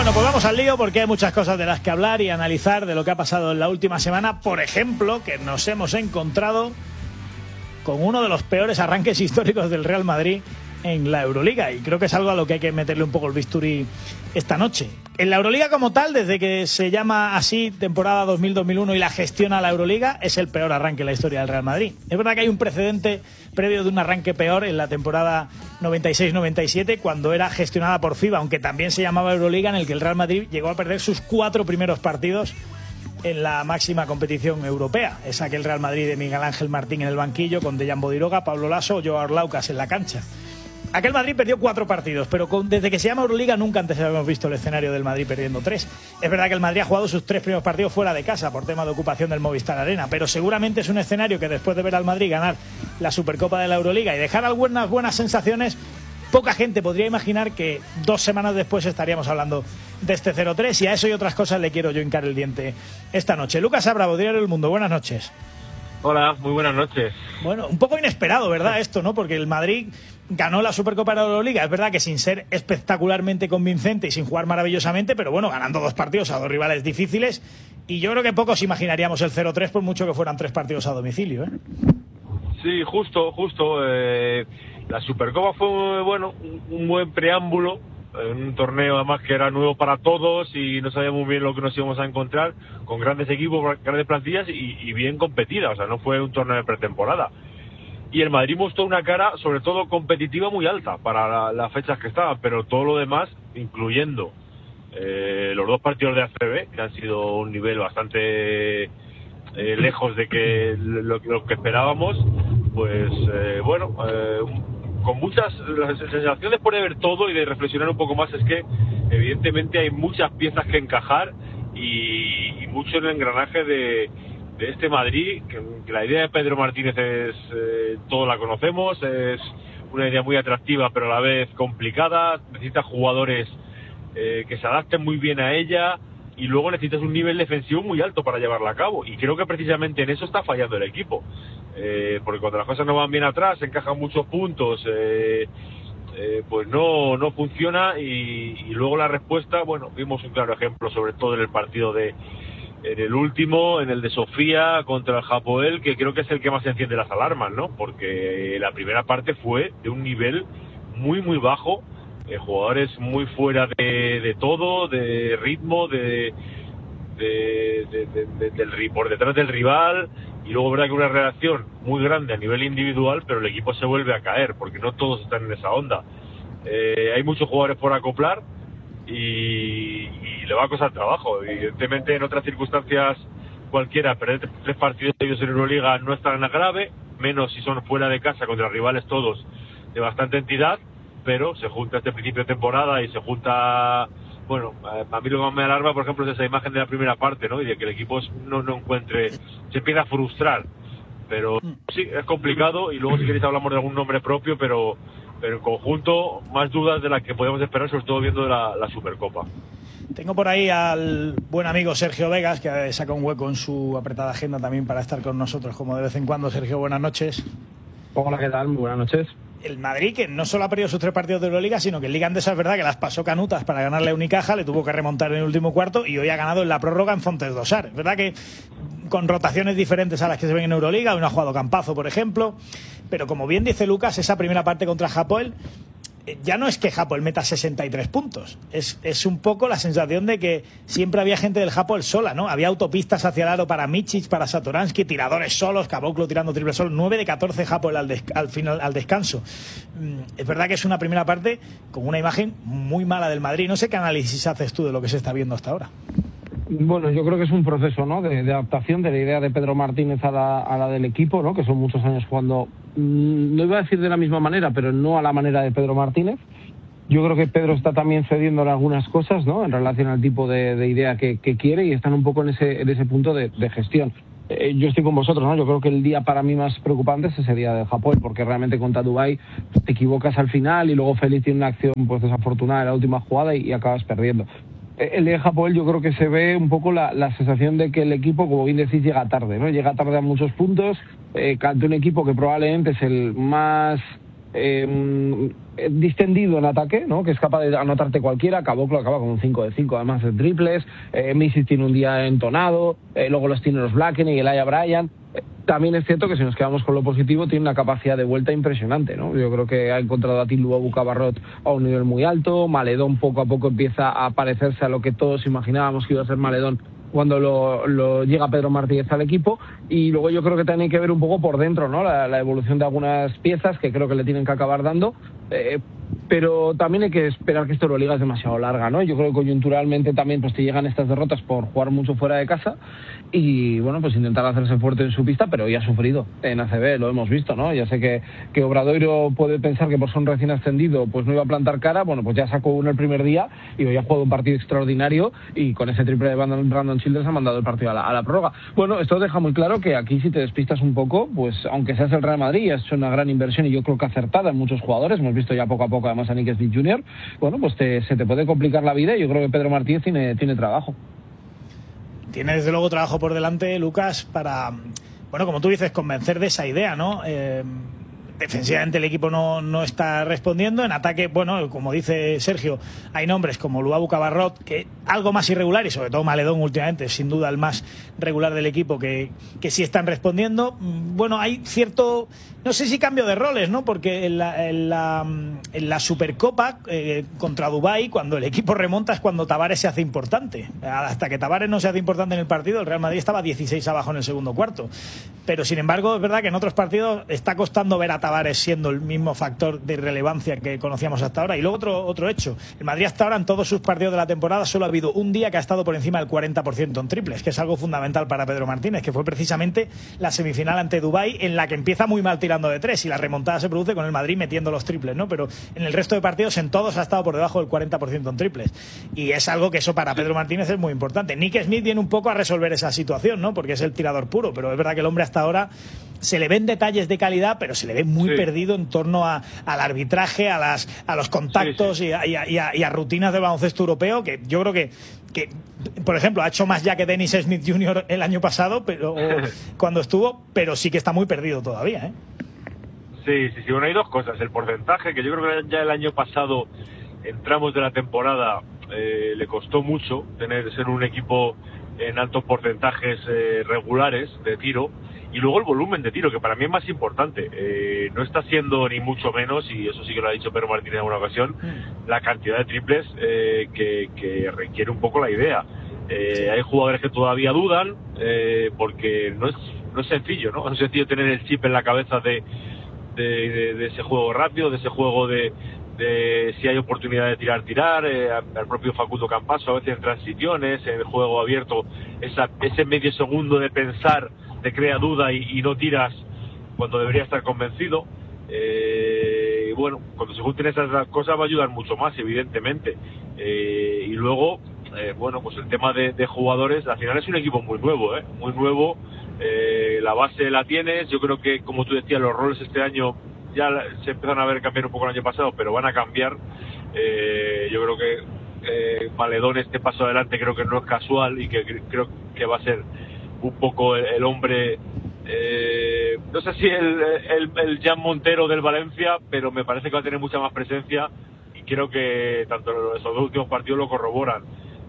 Bueno, pues vamos al lío porque hay muchas cosas de las que hablar y analizar de lo que ha pasado en la última semana. Por ejemplo, que nos hemos encontrado con uno de los peores arranques históricos del Real Madrid en la Euroliga, y creo que es algo a lo que hay que meterle un poco el bisturí esta noche. En la Euroliga como tal, desde que se llama así temporada 2000-2001 y la gestiona la Euroliga, es el peor arranque en la historia del Real Madrid. Es verdad que hay un precedente previo de un arranque peor en la temporada 96-97, cuando era gestionada por FIBA, aunque también se llamaba Euroliga, en el que el Real Madrid llegó a perder sus 4 primeros partidos en la máxima competición europea. Es aquel Real Madrid de Miguel Ángel Martín en el banquillo, con Dejan Bodiroga, Pablo Laso o Joao Arlaucas en la cancha. Aquel Madrid perdió 4 partidos, pero desde que se llama Euroliga nunca antes habíamos visto el escenario del Madrid perdiendo 3. Es verdad que el Madrid ha jugado sus 3 primeros partidos fuera de casa por tema de ocupación del Movistar Arena, pero seguramente es un escenario que después de ver al Madrid ganar la Supercopa de la Euroliga y dejar algunas buenas sensaciones, poca gente podría imaginar que 2 semanas después estaríamos hablando de este 0-3, y a eso y otras cosas le quiero yo hincar el diente esta noche. Lucas Abravo, Diario del Mundo, buenas noches. Hola, muy buenas noches. Bueno, un poco inesperado, ¿verdad, esto, no? Porque el Madrid ganó la Supercopa de la Euroliga, es verdad que sin ser espectacularmente convincente y sin jugar maravillosamente, pero bueno, ganando 2 partidos a 2 rivales difíciles, y yo creo que pocos imaginaríamos el 0-3 por mucho que fueran 3 partidos a domicilio, ¿eh? Sí, justo. La Supercopa fue, bueno, un buen preámbulo, un torneo además que era nuevo para todos y no sabíamos muy bien lo que nos íbamos a encontrar, con grandes equipos, grandes plantillas y bien competida, o sea, no fue un torneo de pretemporada. Y el Madrid mostró una cara, sobre todo competitiva, muy alta para las fechas que estaban, pero todo lo demás, incluyendo los 2 partidos de ACB, que han sido un nivel bastante lejos de que lo que esperábamos, pues con muchas la sensación después de ver todo y de reflexionar un poco más es que evidentemente hay muchas piezas que encajar y mucho en el engranaje de este Madrid, que la idea de Pedro Martínez es todos la conocemos, es una idea muy atractiva pero a la vez complicada, necesita jugadores que se adapten muy bien a ella, y luego necesitas un nivel defensivo muy alto para llevarla a cabo, y creo que precisamente en eso está fallando el equipo, porque cuando las cosas no van bien atrás, se encajan muchos puntos, pues no funciona, y luego la respuesta, bueno, vimos un claro ejemplo sobre todo en el partido en el último, en el de Sofía contra el Hapoel, que creo que es el que más enciende las alarmas, ¿no? Porque la primera parte fue de un nivel muy muy bajo, jugadores muy fuera de todo, de ritmo, por detrás del rival, y luego verdad que una reacción muy grande a nivel individual, pero el equipo se vuelve a caer porque no todos están en esa onda. Hay muchos jugadores por acoplar y le va a costar trabajo. Evidentemente en otras circunstancias cualquiera, perder 3 partidos de ellos en Euroliga no es tan grave, menos si son fuera de casa contra rivales todos de bastante entidad, pero se junta este principio de temporada y se junta, bueno, a mí lo que más me alarma, por ejemplo, es esa imagen de la primera parte, ¿no? Y de que el equipo no encuentre, se empieza a frustrar, pero sí, es complicado, y luego si queréis hablamos de algún nombre propio, pero en conjunto más dudas de las que podemos esperar, sobre todo viendo la Supercopa. Tengo por ahí al buen amigo Sergio Vegas, que saca un hueco en su apretada agenda también para estar con nosotros como de vez en cuando. Sergio, buenas noches. Hola, ¿qué tal? Muy buenas noches. El Madrid, que no solo ha perdido sus 3 partidos de Euroliga, sino que en Liga Andesa es verdad que las pasó canutas para ganarle a Unicaja, le tuvo que remontar en el último cuarto y hoy ha ganado en la prórroga en Fontes d'Ossar. Es verdad que con rotaciones diferentes a las que se ven en Euroliga, hoy no ha jugado Campazo, por ejemplo, pero como bien dice Lucas, esa primera parte contra Hapoel, ya no es que Hapoel meta 63 puntos, es un poco la sensación de que siempre había gente del Hapoel sola, ¿no? Había autopistas hacia el aro para Micic, para Satoransky, tiradores solos, Caboclo tirando triple solo, 9 de 14 Hapoel al final, al descanso. Es verdad que es una primera parte con una imagen muy mala del Madrid. No sé qué análisis haces tú de lo que se está viendo hasta ahora. Bueno, yo creo que es un proceso, ¿no?, de adaptación de la idea de Pedro Martínez a la del equipo, ¿no?, que son muchos años jugando, no iba a decir de la misma manera, pero no a la manera de Pedro Martínez. Yo creo que Pedro está también cediendo en algunas cosas, ¿no?, en relación al tipo de idea que quiere, y están un poco en ese punto de gestión. Yo estoy con vosotros, ¿no? Yo creo que el día para mí más preocupante es ese día de Hapoel, porque realmente contra Dubái te equivocas al final y luego Félix tiene una acción pues desafortunada en la última jugada y acabas perdiendo. El de Hapoel yo creo que se ve un poco la sensación de que el equipo, como bien decís, llega tarde, ¿no? Llega tarde a muchos puntos, ante un equipo que probablemente es el más distendido en ataque, ¿no? Que es capaz de anotarte cualquiera. Caboclo acaba con un 5 de 5, además de triples. Misic tiene un día entonado, luego los tiene los Blackney y Elijah Bryant. También es cierto que si nos quedamos con lo positivo, tiene una capacidad de vuelta impresionante, ¿no? Yo creo que ha encontrado a Luwawu Cabarrot a un nivel muy alto. Maledón poco a poco empieza a parecerse a lo que todos imaginábamos que iba a ser Maledón cuando lo llega Pedro Martínez al equipo. Y luego yo creo que también hay que ver un poco por dentro, ¿no? La evolución de algunas piezas que creo que le tienen que acabar dando. Pero también hay que esperar que esta Euroliga es demasiado larga, ¿no? Yo creo que coyunturalmente también pues te llegan estas derrotas por jugar mucho fuera de casa y, bueno, pues intentar hacerse fuerte en su pista, pero hoy ha sufrido en ACB, lo hemos visto, ¿no? Ya sé que Obradoiro puede pensar que por ser un recién ascendido pues no iba a plantar cara, bueno, pues ya sacó uno el primer día y hoy ha jugado un partido extraordinario y con ese triple de Brandon Childers ha mandado el partido a la prórroga. Bueno, esto deja muy claro que aquí si te despistas un poco, pues aunque seas el Real Madrid, has hecho una gran inversión y yo creo que acertada en muchos jugadores, hemos visto ya poco a poco además a Nick Smith Jr., bueno, pues se te puede complicar la vida y yo creo que Pedro Martínez tiene trabajo. Tiene desde luego trabajo por delante, Lucas, para, bueno, como tú dices, convencer de esa idea, ¿no? Defensivamente el equipo no está respondiendo. En ataque, bueno, como dice Sergio, hay nombres como Luwawu Cabarrot, que algo más irregular, y sobre todo Maledón últimamente, sin duda el más regular del equipo, que sí están respondiendo. Bueno, hay cierto, no sé si cambio de roles, ¿no? Porque en la Supercopa contra Dubái, cuando el equipo remonta es cuando Tavares se hace importante. Hasta que Tavares no se hace importante en el partido, el Real Madrid estaba 16 abajo en el segundo cuarto. Pero sin embargo, es verdad que en otros partidos está costando ver a Tavares siendo el mismo factor de relevancia que conocíamos hasta ahora. Y luego otro hecho, el Madrid hasta ahora en todos sus partidos de la temporada solo ha habido un día que ha estado por encima del 40% en triples, que es algo fundamental para Pedro Martínez, que fue precisamente la semifinal ante Dubái, en la que empieza muy mal tirando de tres y la remontada se produce con el Madrid metiendo los triples, ¿no? Pero en el resto de partidos en todos ha estado por debajo del 40% en triples, y es algo que eso para Pedro Martínez es muy importante. Nick Smith viene un poco a resolver esa situación, ¿no? Porque es el tirador puro, pero es verdad que el hombre hasta ahora se le ven detalles de calidad, pero se le ve muy perdido en torno al arbitraje, a los contactos y a rutinas del baloncesto europeo, que yo creo que por ejemplo ha hecho más ya que Dennis Smith Jr. el año pasado, pero cuando estuvo, pero sí que está muy perdido todavía, ¿eh? Sí, bueno, hay dos cosas. El porcentaje, que yo creo que ya el año pasado en tramos de la temporada le costó mucho ser un equipo en altos porcentajes regulares de tiro. Y luego el volumen de tiro, que para mí es más importante. No está siendo ni mucho menos, y eso sí que lo ha dicho Pedro Martínez en alguna ocasión, la cantidad de triples que requiere un poco la idea. Hay jugadores que todavía dudan, porque no es sencillo, ¿no? No es sencillo tener el chip en la cabeza de ese juego rápido, de ese juego de si hay oportunidad de tirar, al propio Facundo Campasso a veces en transiciones, en el juego abierto, ese medio segundo de pensar te crea duda y no tiras cuando debería estar convencido. Bueno, cuando se junten esas cosas va a ayudar mucho más, evidentemente. Y luego, bueno, pues el tema de jugadores, al final es un equipo muy nuevo, muy nuevo. La base la tienes. Yo creo que, como tú decías, los roles este año ya se empezaron a ver cambiar un poco el año pasado, pero van a cambiar. Yo creo que Maledón, este paso adelante, creo que no es casual y que creo que va a ser un poco el hombre, no sé si el Jan Montero del Valencia, pero me parece que va a tener mucha más presencia y creo que tanto esos dos últimos partidos lo corroboran.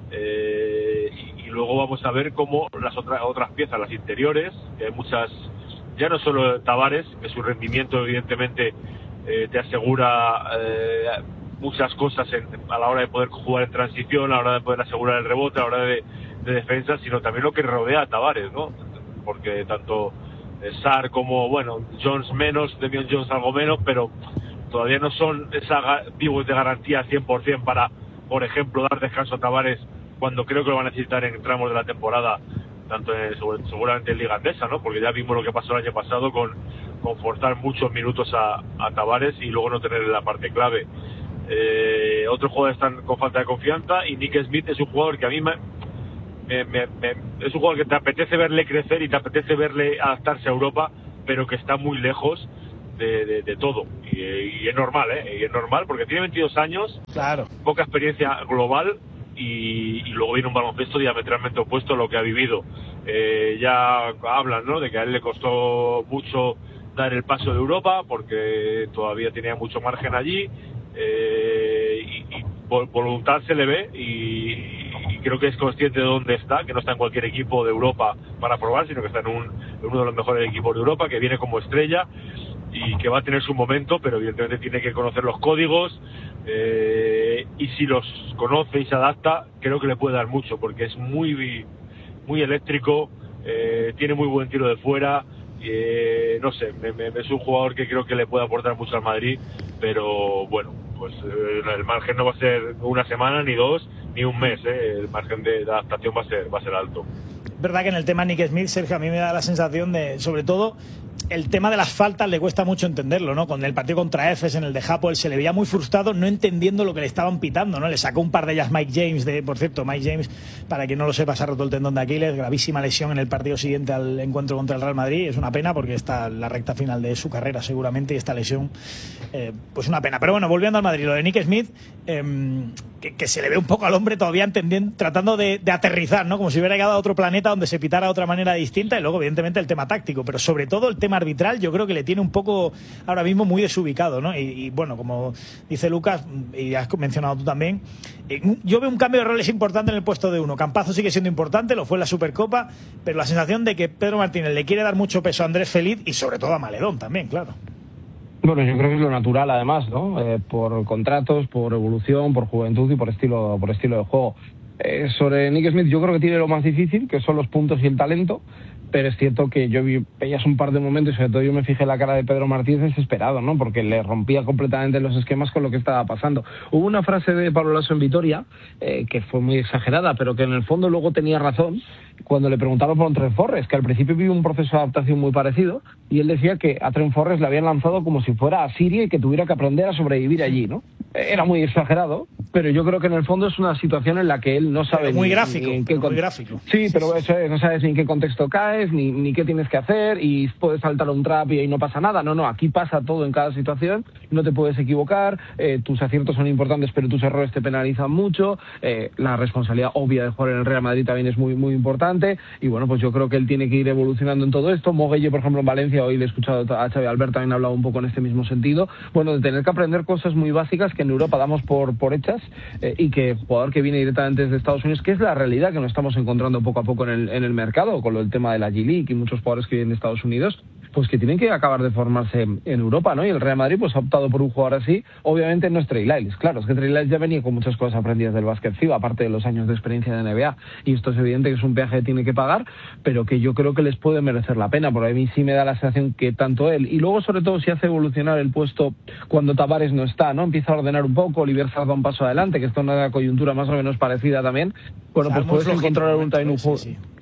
Y luego vamos a ver cómo las otras piezas, las interiores, que hay muchas, ya no solo Tavares, que su rendimiento evidentemente te asegura muchas cosas a la hora de poder jugar en transición, a la hora de poder asegurar el rebote, a la hora de defensa, sino también lo que rodea a Tavares, ¿no? Porque tanto Sarr como, bueno, Jones menos, Damian Jones algo menos, pero todavía no son esa pivots de garantía 100% para, por ejemplo, dar descanso a Tavares cuando creo que lo van a necesitar en tramos de la temporada, tanto seguramente en Liga Andesa, ¿no? Porque ya vimos lo que pasó el año pasado con forzar muchos minutos a Tavares y luego no tener la parte clave. Otros jugadores están con falta de confianza, y Nick Smith es un jugador que a mí es un jugador que te apetece verle crecer y te apetece verle adaptarse a Europa, pero que está muy lejos de todo, y es normal, y es normal porque tiene 22 años, claro, poca experiencia global, y luego viene un baloncesto diametralmente opuesto a lo que ha vivido. Ya hablan, ¿no?, de que a él le costó mucho dar el paso de Europa, porque todavía tenía mucho margen allí, y voluntad se le ve, y creo que es consciente de dónde está, que no está en cualquier equipo de Europa para probar, sino que está en uno de los mejores equipos de Europa, que viene como estrella y que va a tener su momento, pero evidentemente tiene que conocer los códigos, y si los conoce y se adapta, creo que le puede dar mucho, porque es muy eléctrico, tiene muy buen tiro de fuera, no sé, es un jugador que creo que le puede aportar mucho al Madrid, pero bueno, pues el margen no va a ser una semana, ni dos, ni un mes, el margen de adaptación va a ser alto. Es verdad que en el tema Nick Smith, Sergio, a mí me da la sensación de, sobre todo, el tema de las faltas le cuesta mucho entenderlo, ¿no? Con el partido contra Efes, en el de Hapoel, se le veía muy frustrado, no entendiendo lo que le estaban pitando, ¿no? Le sacó un par de ellas Mike James, por cierto, Mike James, para quien no lo sepa, se ha roto el tendón de Aquiles, gravísima lesión en el partido siguiente al encuentro contra el Real Madrid. Es una pena porque está en la recta final de su carrera seguramente, y esta lesión, pues una pena. Pero bueno, volviendo al Madrid, lo de Nick Smith, que se le ve un poco al hombre todavía tratando de aterrizar, ¿no? Como si hubiera llegado a otro planeta donde se pitara de otra manera distinta, y luego evidentemente el tema táctico, pero sobre todo el tema arbitral yo creo que le tiene un poco ahora mismo muy desubicado, ¿no? Y bueno, como dice Lucas, y has mencionado tú también, yo veo un cambio de roles importante en el puesto de uno. Campazo sigue siendo importante, lo fue en la Supercopa, pero la sensación de que Pedro Martínez le quiere dar mucho peso a Andrés Feliz y sobre todo a Maledón también, claro. Bueno, yo creo que es lo natural, además, ¿no? Por contratos, por evolución, por juventud y por estilo de juego. Sobre Nick Smith, yo creo que tiene lo más difícil, que son los puntos y el talento, pero es cierto que yo veías un par de momentos, y sobre todo yo me fijé en la cara de Pedro Martínez desesperado, ¿no? Porque le rompía completamente los esquemas con lo que estaba pasando. Hubo una frase de Pablo Laso en Vitoria, que fue muy exagerada, pero que en el fondo luego tenía razón, cuando le preguntaron por Trent Forrest, que al principio vivió un proceso de adaptación muy parecido, y él decía que a Trent Forrest le habían lanzado como si fuera a Siria y que tuviera que aprender a sobrevivir allí, ¿no? Era muy exagerado, pero yo creo que en el fondo es una situación en la que él no sabe muy ni gráfico. Sí, pero eso es, no sabes ni en qué contexto caes, ni qué tienes que hacer, y puedes saltar un trap y ahí no pasa nada. No, aquí pasa todo en cada situación, no te puedes equivocar, tus aciertos son importantes, pero tus errores te penalizan mucho, la responsabilidad obvia de jugar en el Real Madrid también es muy, muy importante, y bueno, pues yo creo que él tiene que ir evolucionando en todo esto. Moguelle, por ejemplo, en Valencia, hoy le he escuchado a Xavi Albert, también ha hablado un poco en este mismo sentido, bueno, de tener que aprender cosas muy básicas que en Europa damos por hechas, y que el jugador que viene directamente desde Estados Unidos, que es la realidad que nos estamos encontrando poco a poco en el mercado, con el tema de la G-League y muchos jugadores que vienen de Estados Unidos, pues que tienen que acabar de formarse en Europa, ¿no? Y el Real Madrid pues ha optado por un jugador así. Obviamente no es Trey Lyles, claro, es que Trey Lyles ya venía con muchas cosas aprendidas del básquet FIBA, aparte de los años de experiencia de NBA, y esto es evidente que es un peaje que tiene que pagar, pero que yo creo que les puede merecer la pena, porque a mí sí me da la sensación que tanto él, y luego sobre todo si hace evolucionar el puesto cuando Tavares no está, ¿no? Empieza a ordenar un poco, Olivier Sarr da un paso adelante, que está en una coyuntura más o menos parecida también, bueno, pues puedes encontrar un juego.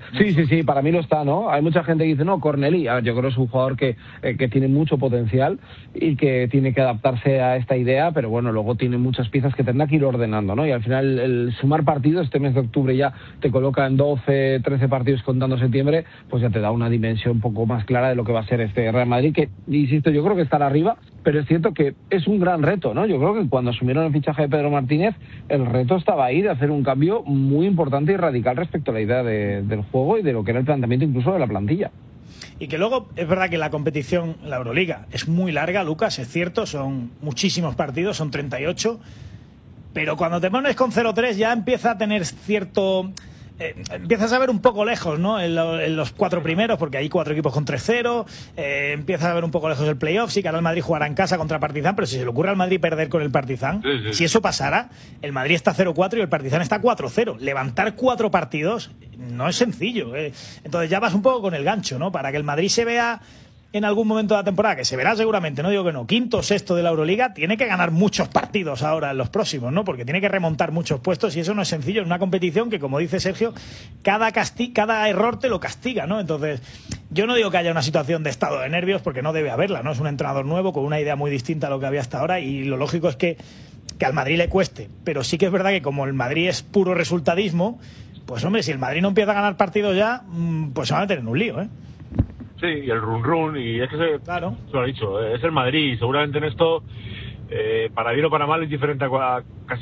Sí, para mí lo está, ¿no? Hay mucha gente que dice, no, Cornelí, a ver, yo creo que es un jugador que tiene mucho potencial y que tiene que adaptarse a esta idea, pero bueno, luego tiene muchas piezas que tendrá que ir ordenando, ¿no? Y al final el sumar partidos, este mes de octubre ya te coloca en 12, 13 partidos contando septiembre, pues ya te da una dimensión un poco más clara de lo que va a ser este Real Madrid, que, insisto, yo creo que estará arriba, pero es cierto que es un gran reto, ¿no? Yo creo que cuando asumieron el fichaje de Pedro Martínez, el reto estaba ahí de hacer un cambio muy importante y radical respecto a la idea del juego y de lo que era el planteamiento incluso de la plantilla. Y que luego es verdad que la competición, la Euroliga, es muy larga, Lucas, es cierto, son muchísimos partidos, son 38, pero cuando te pones con 0-3 ya empieza a tener cierto... empiezas a ver un poco lejos, ¿no? En los cuatro primeros, porque hay 4 equipos con 3-0, empiezas a ver un poco lejos el playoff. Sí que ahora el Madrid jugará en casa contra Partizan, pero si se le ocurre al Madrid perder con el Partizan, si eso pasara, el Madrid está 0-4 y el Partizan está 4-0. Levantar 4 partidos no es sencillo, Entonces ya vas un poco con el gancho, ¿no? Para que el Madrid se vea en algún momento de la temporada, que se verá seguramente, no digo que no, quinto o sexto de la Euroliga, tiene que ganar muchos partidos ahora en los próximos, ¿no? Porque tiene que remontar muchos puestos y eso no es sencillo en una competición que, como dice Sergio, cada error te lo castiga, ¿no? Entonces, yo no digo que haya una situación de estado de nervios, porque no debe haberla, ¿no? Es un entrenador nuevo con una idea muy distinta a lo que había hasta ahora y lo lógico es que al Madrid le cueste, pero sí que es verdad que como el Madrid es puro resultadismo, pues hombre, si el Madrid no empieza a ganar partidos ya, pues se van a meter en un lío, ¿eh? Sí, y el run, y es que claro, se lo ha dicho, es el Madrid, y seguramente en esto, para bien o para mal, es diferente a casi